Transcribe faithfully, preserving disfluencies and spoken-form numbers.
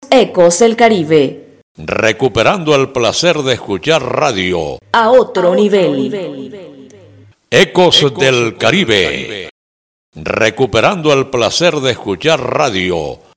Ecos del Caribe. Recuperando el placer de escuchar radio. A otro nivel. Ecos del Caribe. Recuperando el placer de escuchar radio